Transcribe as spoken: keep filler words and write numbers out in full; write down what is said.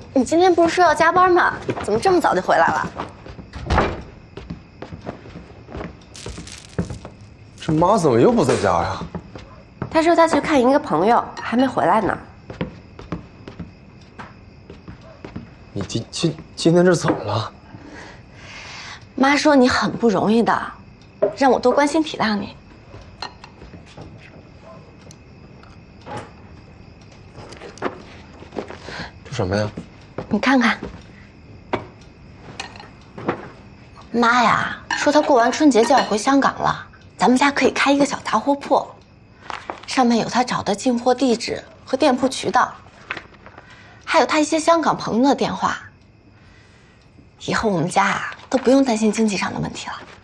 你今天不是说要加班吗？怎么这么早就回来了？ 这妈怎么又不在家呀？ 她说她去看一个朋友，还没回来呢。 你今今今天这怎么了？ 妈说你很不容易的，让我多关心体谅你。 这什么呀？ 你看看，妈呀，说她过完春节就要回香港了，咱们家可以开一个小杂货铺，上面有她找的进货地址和店铺渠道，还有她一些香港朋友的电话。以后我们家啊都不用担心经济上的问题了。